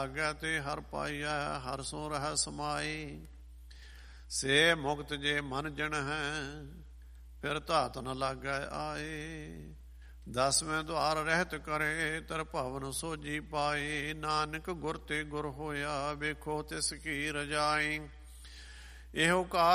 ਲਾਗੈ ਤੇ ਹਰ ਪਾਈਐ, ਹਰ ਸੋ ਰਹਿ ਸਮਾਈ। ਸੇ ਮੁਕਤ ਜੇ ਮਨ ਜਣ ਹੈ, ਫਿਰ ਧਾਤ ਨ ਲਾਗੈ ਆਏ। 10ਵੇਂ ਦੁਆਰ ਰਹਿਤ ਕਰੇ, ਤਰ ਭਵਨ ਸੋਝੀ ਪਾਈ। ਨਾਨਕ ਗੁਰ ਤੇ ਗੁਰ ਹੋਇਆ, ਵੇਖੋ ਤਿਸ ਕੀ ਰਜਾਈ। ਇਹੋ ਕਾ